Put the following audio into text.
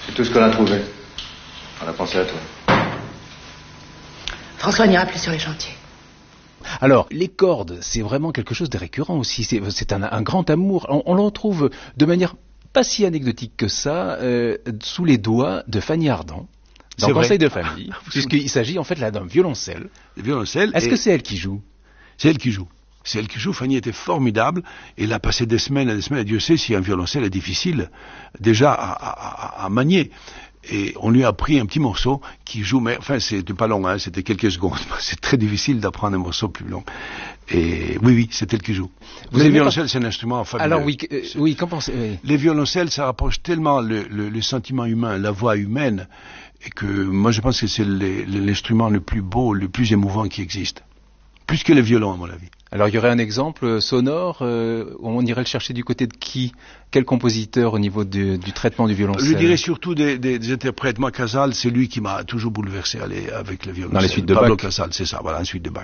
C'est tout ce qu'on a trouvé. On a pensé à toi. François n'ira plus sur les chantiers. Alors, les cordes, c'est vraiment quelque chose de récurrent aussi. C'est un grand amour. On le retrouve de manière pas si anecdotique que ça, sous les doigts de Fanny Ardant, dans le conseil de famille, puisqu'il s'agit en fait là d'un violoncelle. Le violoncelle. Est-ce que c'est elle qui joue? C'est elle qui joue. C'est elle qui joue. Fanny était formidable. Et elle a passé des semaines et des semaines. Et Dieu sait si un violoncelle est difficile déjà à manier. Et on lui a appris un petit morceau qui joue, mais enfin c'était pas long, hein, c'était quelques secondes. C'est très difficile d'apprendre un morceau plus long. Et oui, c'est elle qui joue. Le violoncelle, c'est un instrument fabuleux. Alors oui, qu'en pensez? Oui. Les violoncelles, ça rapproche tellement le sentiment humain, la voix humaine, et que moi je pense que c'est l'instrument le plus beau, le plus émouvant qui existe. Plus que le violon, à mon avis. Alors il y aurait un exemple sonore, on irait le chercher du côté de qui? Quel compositeur au niveau du traitement du violoncelle? Je dirais surtout des interprètes. Moi, Casals, c'est lui qui m'a toujours bouleversé avec le violoncelle. Dans les suites de Pablo Bach. Casals, c'est ça, voilà, une suite de Bach.